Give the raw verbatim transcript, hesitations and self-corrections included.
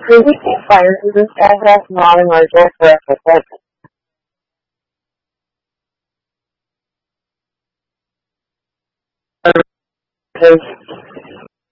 Previously prior to this address, not in our direct reference.